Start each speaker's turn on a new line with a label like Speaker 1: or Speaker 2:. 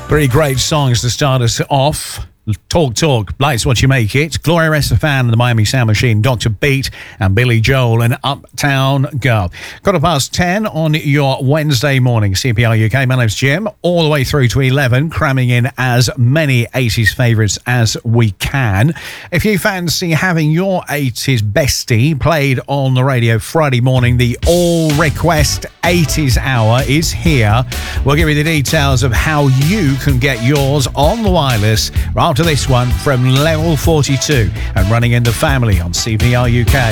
Speaker 1: Three great songs to start us off. Talk, Life's What You Make It, Gloria Estefan and the Miami Sound Machine, Dr. Beat and Billy Joel and Uptown Girl. 10:15 on your Wednesday morning, CPR UK. My name's Jim, all the way through to 11, cramming in as many 80s favourites as we can. If you fancy having your 80s bestie played on the radio Friday morning, the All Request 80s Hour is here. We'll give you the details of how you can get yours on the wireless after this one from Level 42 and running in the family on CPR UK.